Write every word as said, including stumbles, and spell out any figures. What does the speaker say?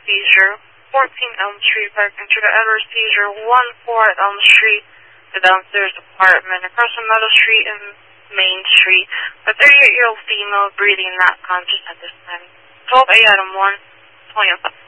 seizure, fourteen Elm Street, parking to the other seizure, one four at Elm Street, the downstairs apartment, across from Meadow Street and Main Street. A thirty-eight-year-old female breathing not conscious at this time. twelve A Adam one, twenty.